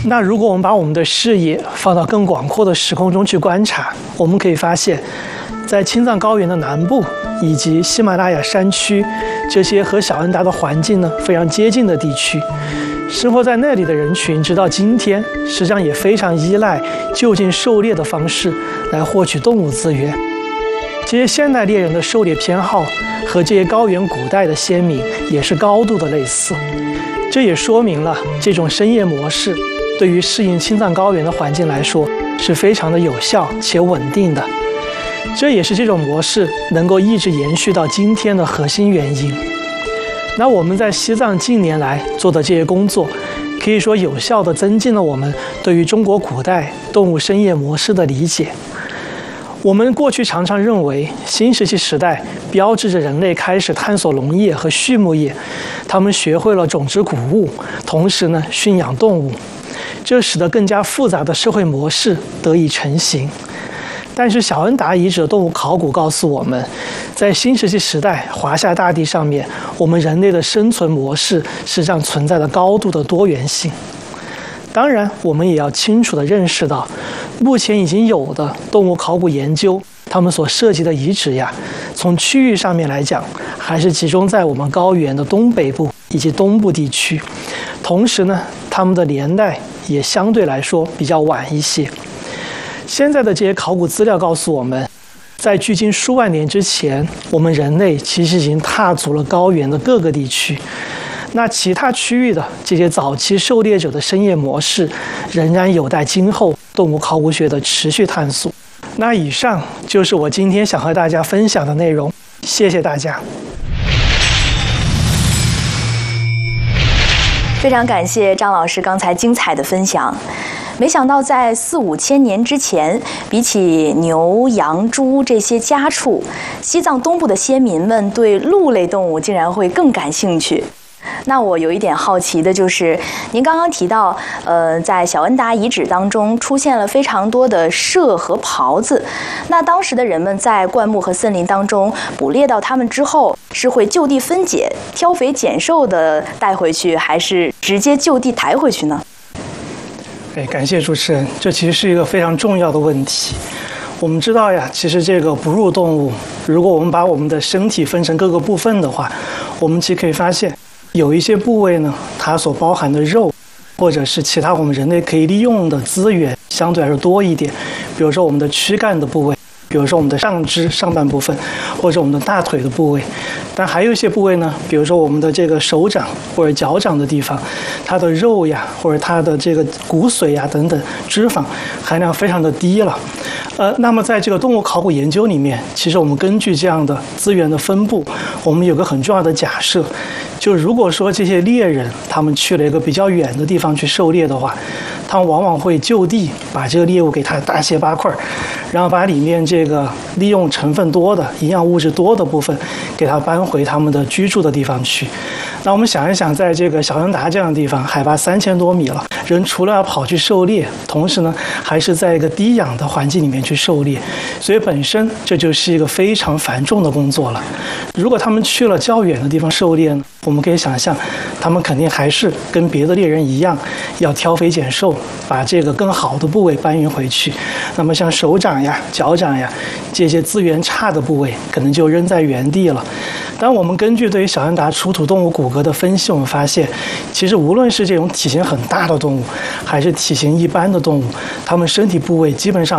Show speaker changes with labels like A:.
A: 那如果我们把我们的视野放到更广阔的时空中去观察，我们可以发现，在青藏高原的南部以及喜马拉雅山区这些和小恩达的环境呢非常接近的地区，生活在那里的人群，直到今天实际上也非常依赖就近狩猎的方式来获取动物资源。这些现代猎人的狩猎偏好和这些高原古代的先民也是高度的类似，这也说明了这种深夜模式对于适应青藏高原的环境来说是非常的有效且稳定的。这也是这种模式能够一直延续到今天的核心原因。那我们在西藏近年来做的这些工作，可以说有效地增进了我们对于中国古代动物深夜模式的理解。我们过去常常认为新石器时代标志着人类开始探索农业和畜牧业，他们学会了种植谷物，同时呢驯养动物，这使得更加复杂的社会模式得以成型。但是小恩达遗址的动物考古告诉我们，在新石器时代华夏大地上面，我们人类的生存模式实际上存在着高度的多元性。当然，我们也要清楚地认识到，目前已经有的动物考古研究，他们所涉及的遗址呀，从区域上面来讲，还是集中在我们高原的东北部以及东部地区。同时呢，它们的年代也相对来说比较晚一些。现在的这些考古资料告诉我们，在距今数万年之前，我们人类其实已经踏足了高原的各个地区。那其他区域的这些早期狩猎者的深夜模式，仍然有待今后动物考古学的持续探索。那以上就是我今天想和大家分享的内容，谢谢大家。
B: 非常感谢张老师刚才精彩的分享。没想到在4、5千年之前，比起牛、羊、猪这些家畜，西藏东部的先民们对鹿类动物竟然会更感兴趣。那我有一点好奇的就是，您刚刚提到，在小恩达遗址当中出现了非常多的猞和狍子。那当时的人们在灌木和森林当中捕猎到它们之后，是会就地分解、挑肥拣瘦的带回去，还是直接就地抬回去呢？
A: 感谢主持人，这其实是一个非常重要的问题。我们知道呀，其实这个哺乳动物，如果我们把我们的身体分成各个部分的话，我们其实可以发现，有一些部位呢，它所包含的肉，或者是其他我们人类可以利用的资源，相对来说多一点。比如说我们的躯干的部位，比如说我们的上肢上半部分，或者我们的大腿的部位。但还有一些部位呢，比如说我们的这个手掌或者脚掌的地方，它的肉呀，或者它的这个骨髓呀等等脂肪含量非常的低了。那么在这个动物考古研究里面，其实我们根据这样的资源的分布，我们有个很重要的假设，就如果说这些猎人他们去了一个比较远的地方去狩猎的话，他们往往会就地把这个猎物给它大卸八块，然后把里面这个利用成分多的、营养物质多的部分给它搬回他们的居住的地方去。那我们想一想，在这个小恩达这样的地方，海拔3000多米了，人除了要跑去狩猎，同时呢还是在一个低氧的环境里面去狩猎，所以本身这就是一个非常繁重的工作了。如果他们去了较远的地方狩猎呢，我们可以想象，他们肯定还是跟别的猎人一样，要挑肥拣瘦，把这个更好的部位搬运回去。那么像手掌呀、脚掌呀这些资源差的部位，可能就扔在原地了。当我们根据对于小恩达出土动物骨骼的分析，我们发现，其实无论是这种体型很大的动物，还是体型一般的动物，它们身体部位基本上